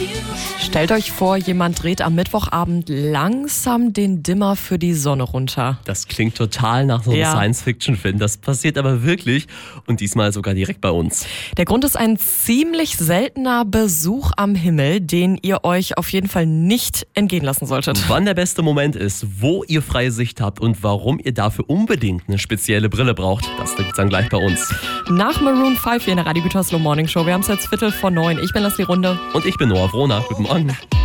Stellt euch vor, jemand dreht am Mittwochabend langsam den Dimmer für die Sonne runter. Das klingt total nach so einem Science-Fiction-Film. Das passiert aber wirklich und diesmal sogar direkt bei uns. Der Grund ist ein ziemlich seltener Besuch am Himmel, den ihr euch auf jeden Fall nicht entgehen lassen solltet. Wann der beste Moment ist, wo ihr freie Sicht habt und warum ihr dafür unbedingt eine spezielle Brille braucht, das gibt's dann gleich bei uns. Nach Maroon 5 hier in der Radio Gütersloh Morning Show. Wir haben es jetzt 8:45. Ich bin Leslie Runde. Und ich bin Noah Wrohner. Guten Morgen.